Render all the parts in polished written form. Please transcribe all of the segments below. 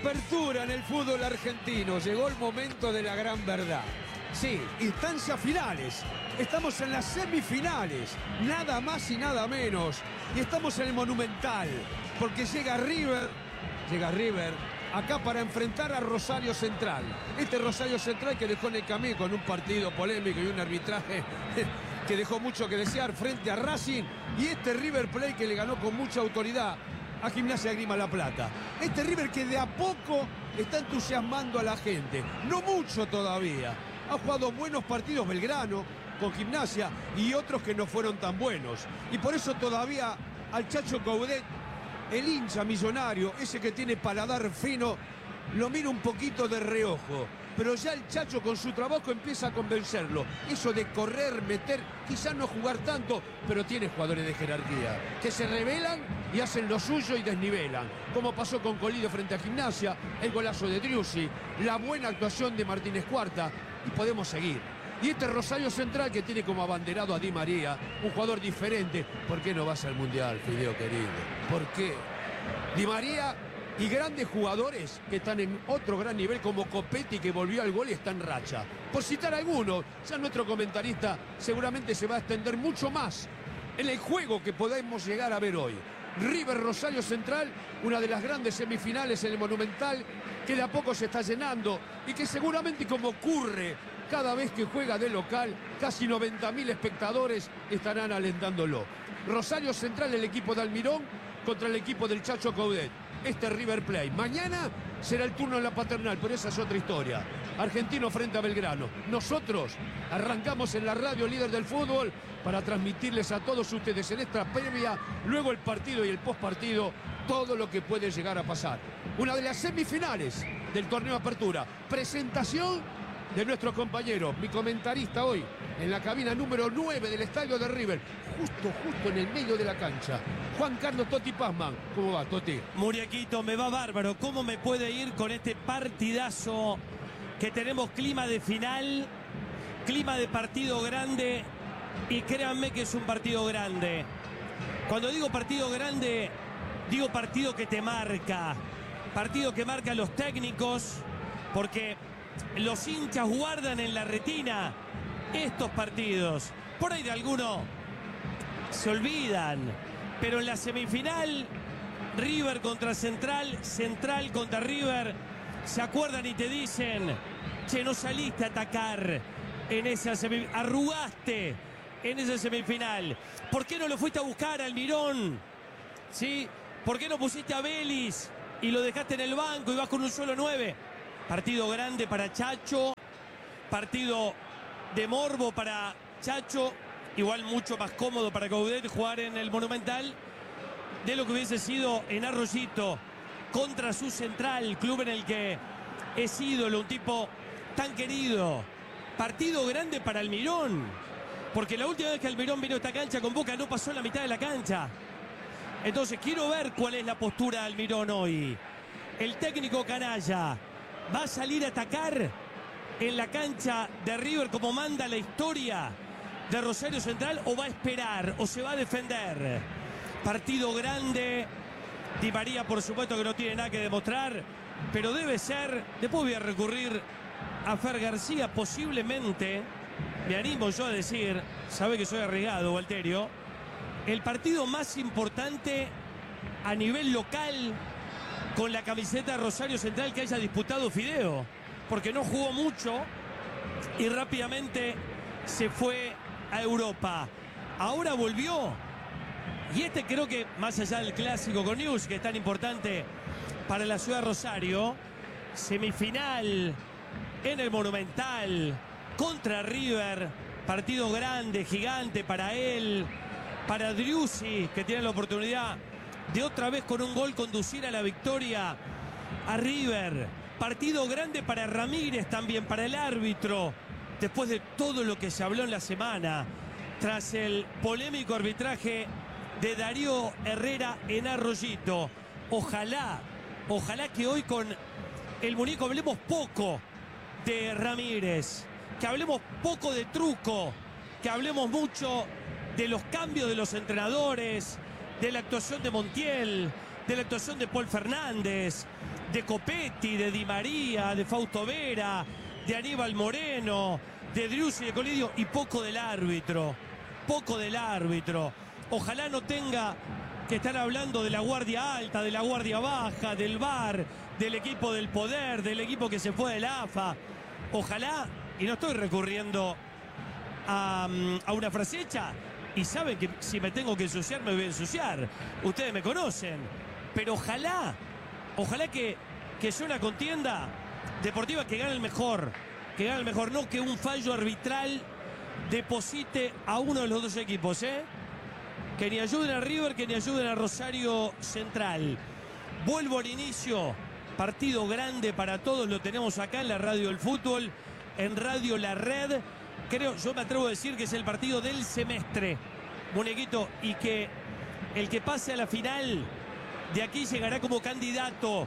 Apertura en el fútbol argentino. Llegó el momento de la gran verdad. Sí, instancias finales. Estamos en las semifinales. Nada más y nada menos. Y estamos en el Monumental. Porque llega River acá para enfrentar a Rosario Central. Este Rosario Central que dejó en el camino con un partido polémico y un arbitraje que dejó mucho que desear frente a Racing. Y este River Plate que le ganó con mucha autoridad a Gimnasia Grima La Plata. Este River que de a poco está entusiasmando a la gente. No mucho todavía. Ha jugado buenos partidos Belgrano con Gimnasia y otros que no fueron tan buenos. Y por eso todavía al Chacho Coudet, el hincha millonario, ese que tiene paladar fino, lo mira un poquito de reojo. Pero ya el Chacho con su trabajo empieza a convencerlo. Eso de correr, meter, quizás no jugar tanto, pero tiene jugadores de jerarquía que se rebelan y hacen lo suyo y desnivelan. Como pasó con Colidio frente a Gimnasia, el golazo de Driussi, la buena actuación de Martínez Cuarta, y podemos seguir. Y este Rosario Central que tiene como abanderado a Di María, un jugador diferente. ¿Por qué no vas al Mundial, Fideo querido? ¿Por qué? Di María y grandes jugadores que están en otro gran nivel como Copetti, que volvió al gol y está en racha. Por citar algunos, ya nuestro comentarista seguramente se va a extender mucho más en el juego que podemos llegar a ver hoy. River Rosario Central, una de las grandes semifinales en el Monumental, que de a poco se está llenando y que seguramente, como ocurre cada vez que juega de local, casi 90.000 espectadores estarán alentándolo. Rosario Central, el equipo de Almirón contra el equipo del Chacho Coudet. Este River Plate. Mañana será el turno en la Paternal, pero esa es otra historia. Argentino frente a Belgrano. Nosotros arrancamos en la radio líder del fútbol para transmitirles a todos ustedes en esta previa, luego el partido y el postpartido, todo lo que puede llegar a pasar. Una de las semifinales del torneo Apertura. Presentación de nuestro compañero, mi comentarista hoy, en la cabina número 9 del estadio de River, justo en el medio de la cancha, Juan Carlos Totti Pazman. ¿Cómo va, Totti? Muriaquito, me va bárbaro. ¿Cómo me puede ir con este partidazo que tenemos? Clima de final, clima de partido grande, y créanme que es un partido grande. Cuando digo partido grande, digo partido que te marca, partido que marca a los técnicos, porque los hinchas guardan en la retina estos partidos. Por ahí de alguno se olvidan, pero en la semifinal, River contra Central, Central contra River, se acuerdan y te dicen: che, no saliste a atacar en esa semifinal, arrugaste en esa semifinal. ¿Por qué no lo fuiste a buscar al Almirón? ¿Sí? ¿Por qué no pusiste a Vélez y lo dejaste en el banco y vas con un solo 9? Partido grande para Chacho, partido de morbo para Chacho, igual mucho más cómodo para Coudet jugar en el Monumental de lo que hubiese sido en Arroyito contra su Central, club en el que es ídolo, un tipo tan querido. Partido grande para Almirón, porque la última vez que Almirón vino a esta cancha con Boca no pasó en la mitad de la cancha. Entonces quiero ver cuál es la postura de Almirón hoy. El técnico canalla ¿va a salir a atacar en la cancha de River como manda la historia de Rosario Central, o va a esperar, o se va a defender? Partido grande. Di María, por supuesto, que no tiene nada que demostrar, pero debe ser. Después voy a recurrir a Fer García, posiblemente, me animo yo a decir, sabe que soy arriesgado, Walterio, el partido más importante a nivel local con la camiseta de Rosario Central que haya disputado Fideo, porque no jugó mucho y rápidamente se fue a Europa. Ahora volvió, y este creo que, más allá del clásico con News, que es tan importante para la ciudad de Rosario, semifinal en el Monumental contra River, partido grande, gigante para él, para Driussi, que tiene la oportunidad de otra vez con un gol conducir a la victoria a River. Partido grande para Ramírez también, para el árbitro, después de todo lo que se habló en la semana, tras el polémico arbitraje de Darío Herrera en Arroyito. Ojalá que hoy con el muñeco hablemos poco de Ramírez, que hablemos poco de Truco, que hablemos mucho de los cambios de los entrenadores, de la actuación de Montiel, de la actuación de Paul Fernández, de Copetti, de Di María, de Fausto Vera, de Aníbal Moreno, de Driussi, de Colidio, y poco del árbitro. Poco del árbitro. Ojalá no tenga que estar hablando de la guardia alta, de la guardia baja, del VAR, del equipo del poder, del equipo que se fue del AFA. Ojalá, y no estoy recurriendo a una frase hecha, y saben que si me tengo que ensuciar, me voy a ensuciar. Ustedes me conocen. Pero ojalá que sea una contienda deportiva que gane el mejor. Que gane el mejor, no que un fallo arbitral deposite a uno de los dos equipos, ¿eh? Que ni ayuden a River, que ni ayuden a Rosario Central. Vuelvo al inicio. Partido grande para todos, lo tenemos acá en la Radio del Fútbol, en Radio La Red. Yo me atrevo a decir que es el partido del semestre, muñequito, y que el que pase a la final de aquí llegará como candidato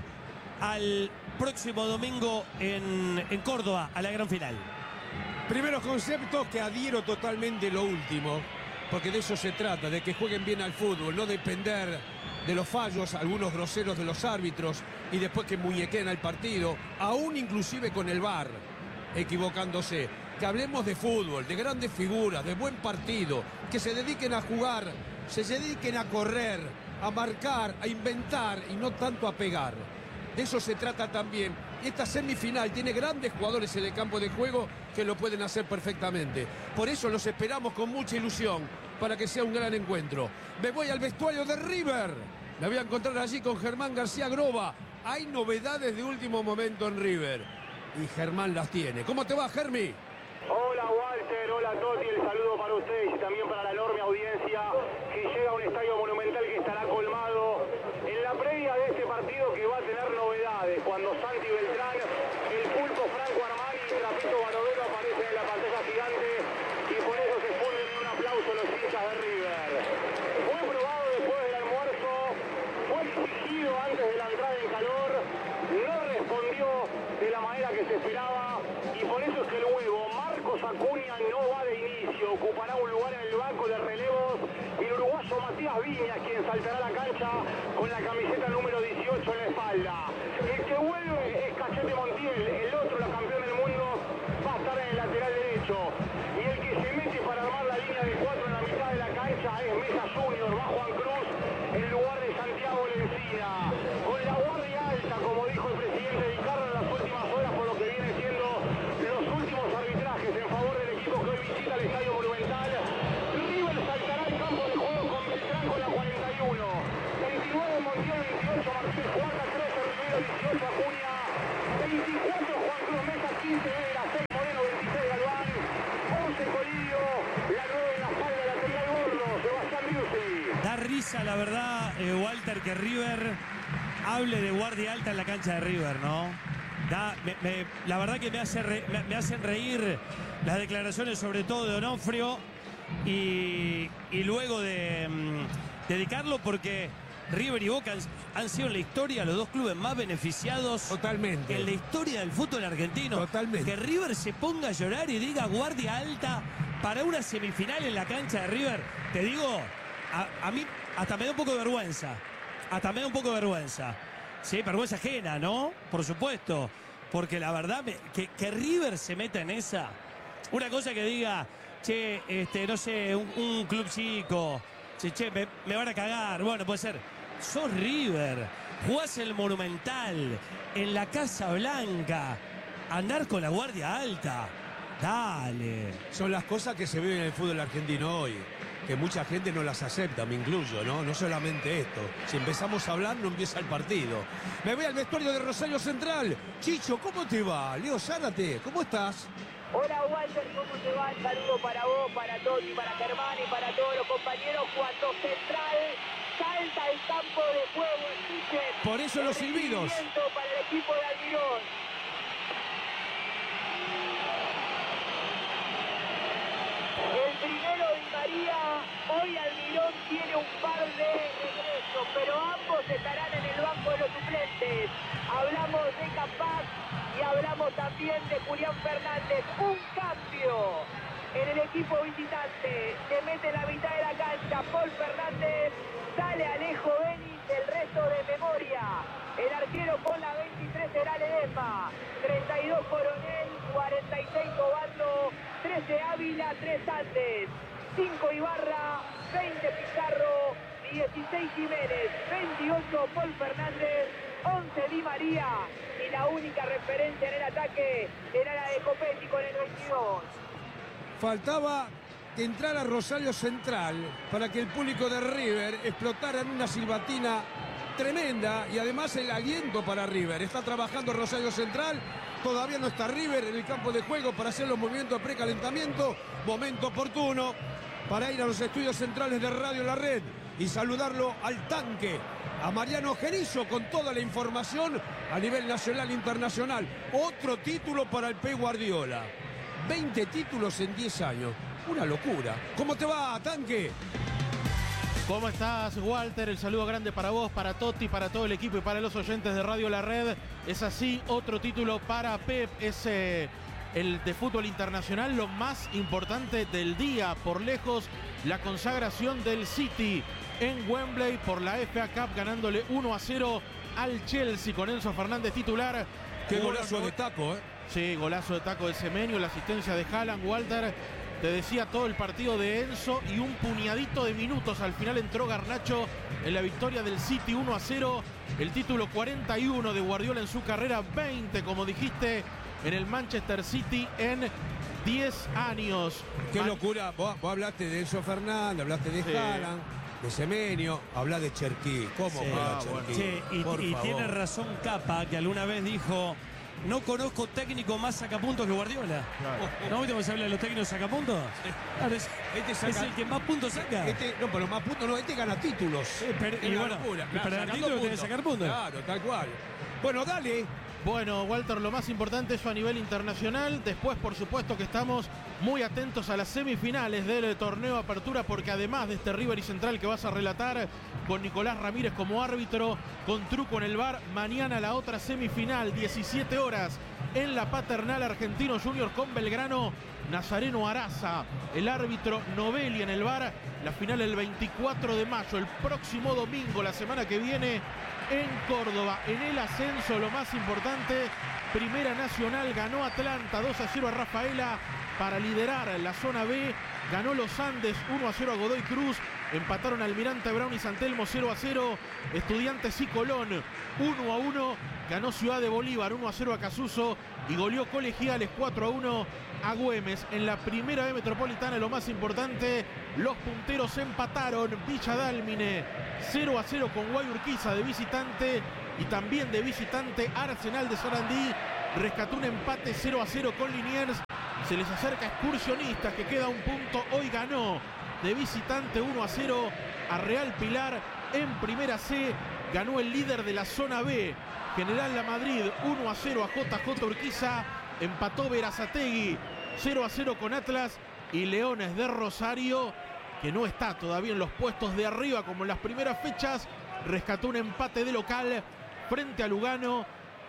al próximo domingo en Córdoba, a la gran final. Primeros conceptos que adhiero totalmente lo último, porque de eso se trata, de que jueguen bien al fútbol, no depender de los fallos, algunos groseros de los árbitros, y después que muñequeen al partido, aún inclusive con el VAR, equivocándose. Que hablemos de fútbol, de grandes figuras, de buen partido, que se dediquen a jugar, se dediquen a correr, a marcar, a inventar y no tanto a pegar. De eso se trata también. Y esta semifinal tiene grandes jugadores en el campo de juego que lo pueden hacer perfectamente. Por eso los esperamos con mucha ilusión para que sea un gran encuentro. Me voy al vestuario de River. Me voy a encontrar allí con Germán García Groba. Hay novedades de último momento en River. Y Germán las tiene. ¿Cómo te va, Germi? Hola Walter, hola Toti, el saludo para ustedes y también para la enorme audiencia que llega a un estadio monumental que estará colmado en la previa de este partido, que va a tener novedades cuando Santi Beltrán, el Pulpo Franco Armani y Trapito Barovero aparecen en la pantalla gigante, y por eso se funden en un aplauso los hinchas de River. Fue probado después del almuerzo, fue exigido antes de la entrada en calor, no respondió de la manera que se esperaba, y por eso es que luego Marcos Acuña no va de inicio, ocupará un lugar en el banco de relevos, y el uruguayo Matías Viñas, quien saltará a la cancha con la camiseta número 18 en la espalda. El que vuelve es Cachete Montiel, el otro, la campeón del mundo, va a estar en el lateral derecho, y el que se mete para armar la línea de 4 en la mitad de la cancha es Mesa Junior, va Juan Cruz en lugar de Santiago Lencina, con la guardia alta, como dijo el presidente Di Carlo en las últimas horas, por lo que viene siendo los últimos arbitrajes en favor del equipo que hoy visita el Estadio Monumental. River saltará al campo de juego con Beltrán con la 41, 29 Montiel, 28 Marcés, Juana 13 Rivero, 18 Acuña, 24 Juan Cruz Mesa, 15 Vera, 6 Moreno, 26 Galván, 11 Colidio, la 9 en la espalda, lateral gordo, Sebastián Driussi. Da risa, la verdad, Walter, que River hable de guardia alta en la cancha de River, ¿no? La verdad que me hacen reír las declaraciones, sobre todo de Onofrio, y luego de Di Carlo, porque River y Boca han sido en la historia los dos clubes más beneficiados. Totalmente. En la historia del fútbol argentino. Totalmente. Que River se ponga a llorar y diga guardia alta para una semifinal en la cancha de River. Te digo, a mí hasta me da un poco de vergüenza. Hasta me da un poco de vergüenza. Sí, vergüenza ajena, ¿no? Por supuesto. Porque la verdad, que River se meta en esa. Una cosa que diga, che, no sé, un club chico. Che, me van a cagar. Bueno, puede ser. Sos River. Jugás el Monumental. En la Casa Blanca. Andar con la guardia alta. Dale. Son las cosas que se viven en el fútbol argentino hoy, que mucha gente no las acepta, me incluyo, ¿no? No solamente esto. Si empezamos a hablar, no empieza el partido. Me voy al vestuario de Rosario Central. Chicho, ¿cómo te va? Leo Zárate, ¿cómo estás? Hola Walter, ¿cómo te va? Un saludo para vos, para Toti, para Germán y para todos los compañeros. Cuando Central salta al campo de juego, escuchen. Por eso los silbidos. Para el equipo de Almirón. El primero Di María, hoy Almirón tiene un par de regresos, pero ambos estarán en el banco de los suplentes. Hablamos de Capaz y hablamos también de Julián Fernández. Un cambio en el equipo visitante. Se mete en la mitad de la cancha Paul Fernández, sale Alejo Benis, el resto de El arquero con la 23 será Ledesma, 32 Coronel, 46 Obando, 13 Ávila, 3 Andes, 5 Ibarra, 20 Pizarro, 16 Jiménez, 28 Paul Fernández, 11 Di María y la única referencia en el ataque era la de Copetti con el 22. Faltaba que entrara Rosario Central para que el público de River explotara en una silbatina tremenda y además el aliento para River. Está trabajando Rosario Central, todavía no está River en el campo de juego para hacer los movimientos de precalentamiento. Momento oportuno para ir a los estudios centrales de Radio La Red y saludarlo al tanque, a Mariano Gerizo, con toda la información a nivel nacional e internacional. Otro título para el Pep Guardiola. 20 títulos en 10 años. Una locura. ¿Cómo te va, tanque? ¿Cómo estás, Walter? El saludo grande para vos, para Totti, para todo el equipo y para los oyentes de Radio La Red. Es así, otro título para Pep. Es el de fútbol internacional, lo más importante del día. Por lejos, la consagración del City en Wembley por la FA Cup, ganándole 1-0 al Chelsea con Enzo Fernández titular. Qué golazo de taco, ¿eh? Sí, golazo de taco de Semenyo, la asistencia de Haaland, Walter. Te decía todo el partido de Enzo y un puñadito de minutos. Al final entró Garnacho en la victoria del City 1-0. El título 41 de Guardiola en su carrera, 20, como dijiste, en el Manchester City en 10 años. Qué locura. Vos hablaste de Enzo Fernández, hablaste de Haaland, de Semenyo, hablá de Cherquí. ¿Cómo juega Cherquí? Che, y tiene razón Capa, que alguna vez dijo: no conozco técnico más sacapuntos que Guardiola. Claro. ¿No viste cómo se habla de los técnicos sacapuntos? Claro, es el que más puntos saca. No, pero más puntos no, este gana títulos. Y bueno, para ganar títulos tiene que sacar puntos. Claro, tal cual. Bueno, dale. Bueno, Walter, lo más importante es a nivel internacional. Después, por supuesto, que estamos muy atentos a las semifinales del torneo Apertura, porque además de este River y Central que vas a relatar con Nicolás Ramírez como árbitro, con truco en el VAR, mañana la otra semifinal, 17 horas, en la Paternal, Argentino Junior con Belgrano, Nazareno Araza, el árbitro Novelli en el VAR. La final el 24 de mayo, el próximo domingo, la semana que viene, en Córdoba. En el ascenso, lo más importante, Primera Nacional ganó Atlanta 2-0 a Rafaela para liderar la zona B. Ganó Los Andes 1-0 a Godoy Cruz. Empataron Almirante Brown y San Telmo 0-0. Estudiantes y Colón 1-1. Ganó Ciudad de Bolívar 1-0 a Casuso y goleó Colegiales 4-1 a Güemes. En la Primera B Metropolitana, lo más importante, los punteros empataron. Villa Dálmine 0-0 con Guayurquiza de visitante, y también de visitante Arsenal de Sarandí rescató un empate 0-0 con Liniers. Se les acerca Excursionistas, que queda un punto. Hoy ganó de visitante 1-0 a Real Pilar. En Primera C ganó el líder de la zona B, General La Madrid, 1-0 a JJ Urquiza. Empató Berazategui 0-0 con Atlas, y Leones de Rosario, que no está todavía en los puestos de arriba como en las primeras fechas, rescató un empate de local frente a Lugano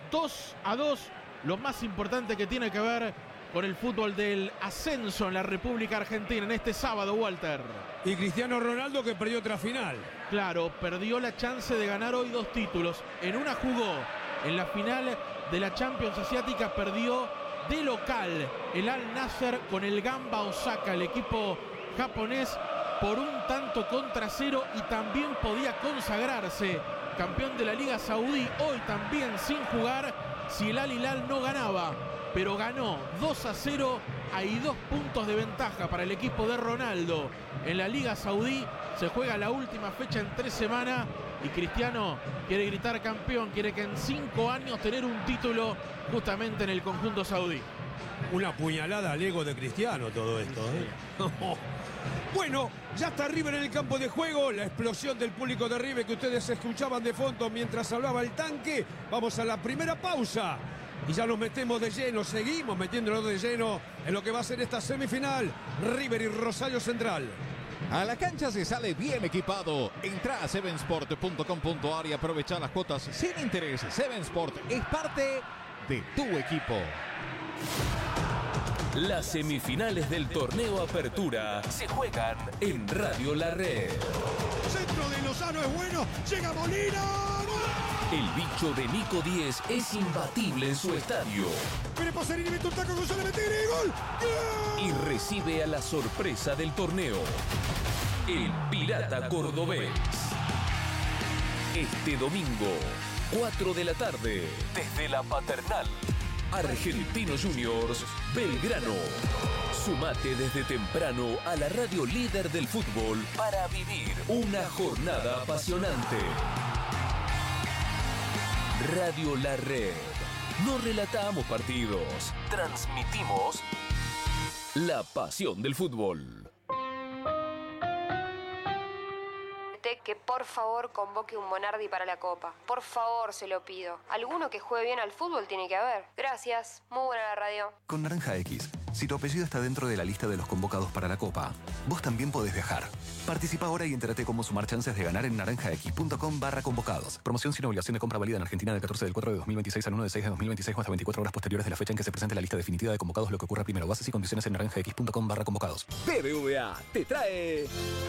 2-2. Lo más importante que tiene que ver con el fútbol del ascenso en la República Argentina en este sábado, Walter. Y Cristiano Ronaldo, que perdió otra final. Claro, perdió la chance de ganar hoy 2 títulos. En una jugó en la final de la Champions Asiática, perdió de local el Al Nassr con el Gamba Osaka, el equipo japonés, por 1-0, y también podía consagrarse campeón de la Liga Saudí hoy también sin jugar si el Al Hilal no ganaba, pero ganó 2-0. Hay 2 puntos de ventaja para el equipo de Ronaldo en la Liga Saudí. Se juega la última fecha en 3 semanas y Cristiano quiere gritar campeón, quiere que en 5 años tener un título justamente en el conjunto saudí. Una puñalada al ego de Cristiano todo esto, ¿eh? Bueno, ya está River en el campo de juego. La explosión del público de River que ustedes escuchaban de fondo mientras hablaba el tanque. Vamos a la primera pausa y ya nos metemos de lleno, seguimos metiéndonos de lleno en lo que va a ser esta semifinal, River y Rosario Central. A la cancha se sale bien equipado. Entra a sevensport.com.ar y aprovecha las cuotas sin interés. Sevensport es parte de tu equipo. Las semifinales del torneo Apertura se juegan en Radio La Red. Centro de Lozano es bueno, llega Molina. ¡Gol! El bicho de Nico Díez es imbatible en su estadio. Viene Pasarini, mete un taco, González mete y gol. Y recibe a la sorpresa del torneo, el Pirata Cordobés. Este domingo, 4 de la tarde, desde la Paternal, Argentinos Juniors, Belgrano. Sumate desde temprano a la radio líder del fútbol para vivir una jornada apasionante. Radio La Red. No relatamos partidos, transmitimos la pasión del fútbol. Que por favor convoque un Monardi para la Copa. Por favor, se lo pido. Alguno que juegue bien al fútbol tiene que haber. Gracias. Muy buena la radio. Con Naranja X, si tu apellido está dentro de la lista de los convocados para la Copa, vos también podés viajar. Participa ahora y entérate cómo sumar chances de ganar en naranjax.com/convocados. Promoción sin obligación de compra válida en Argentina del 14 del 4 de 2026 al 1 de 6 de 2026 o hasta 24 horas posteriores de la fecha en que se presente la lista definitiva de convocados, lo que ocurra primero. Bases y condiciones en naranjax.com/convocados. BBVA te trae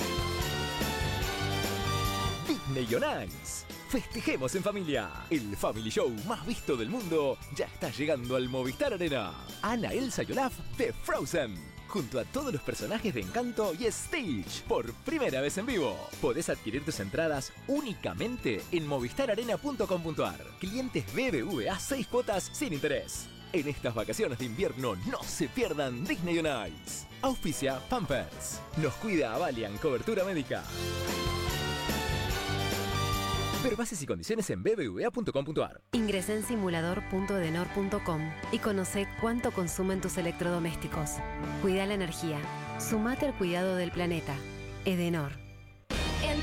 Disney on Ice. Festejemos en familia. El Family Show más visto del mundo ya está llegando al Movistar Arena. Anna, Elsa y Olaf de Frozen, junto a todos los personajes de Encanto y Stitch, por primera vez en vivo. Podés adquirir tus entradas únicamente en movistararena.com.ar. Clientes BBVA 6 cuotas sin interés. En estas vacaciones de invierno no se pierdan Disney on Ice. Auspicia Pampers. Nos cuida Avalian Cobertura Médica. Ver bases y condiciones en bbva.com.ar. Ingresa en simulador.edenor.com y conoce cuánto consumen tus electrodomésticos. Cuida la energía. Sumate al cuidado del planeta. Edenor.